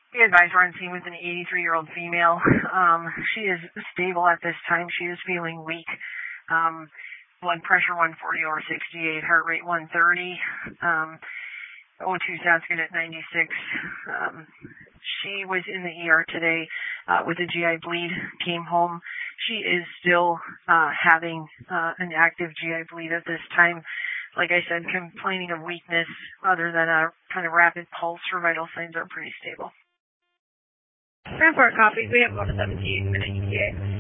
The advisor on scene was an 83-year-old female. She is stable at this time. She is feeling weak. Blood pressure 140 over 68, heart rate 130. O2 sounds good at 96. She was in the ER today with a GI bleed, came home. She is still having an active GI bleed at this time. Like I said, complaining of weakness other than a kind of rapid pulse. Her vital signs are pretty stable. Transport copies. We have 117 minute ETA.